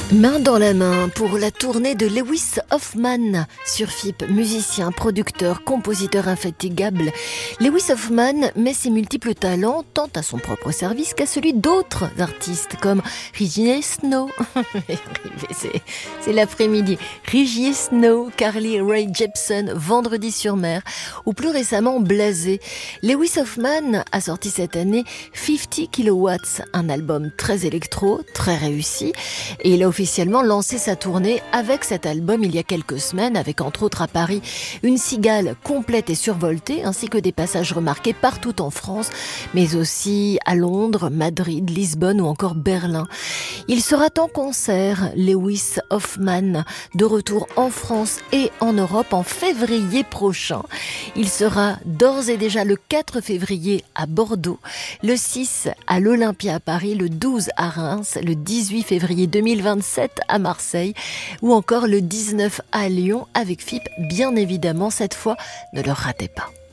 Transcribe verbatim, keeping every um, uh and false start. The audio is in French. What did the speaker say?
Main dans la main pour la tournée de Lewis Hoffman sur F I P, musicien, producteur, compositeur infatigable. Lewis Hoffman met ses multiples talents tant à son propre service qu'à celui d'autres artistes comme Reggie Snow, c'est, c'est l'après-midi, Reggie Snow, Carly Rae Jepsen, Vendredi sur mer ou plus récemment Blasé. Lewis Hoffman a sorti cette année cinquante kilowatts, un album très électro, très réussi, et il a officiellement lancé sa tournée avec cet album il y a quelques semaines, avec entre autres à Paris une cigale complète et survoltée, ainsi que des passages remarqués partout en France, mais aussi à Londres, Madrid, Lisbonne ou encore Berlin. Il sera en concert, Lewis Hoffman, de retour en France et en Europe en février prochain. Il sera d'ores et déjà le quatre février à Bordeaux, le six à l'Olympia à Paris, le douze à Reims, le dix-huit février deux mille vingt-sept à Marseille ou encore le dix-neuf à Lyon avec F I P, bien évidemment. Cette fois, ne le ratez pas.